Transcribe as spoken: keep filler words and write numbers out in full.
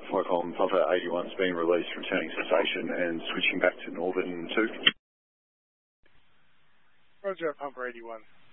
Flight column Papa eighty-one's been released, returning to station and switching back to Northern two. Roger, Papa eighty-one.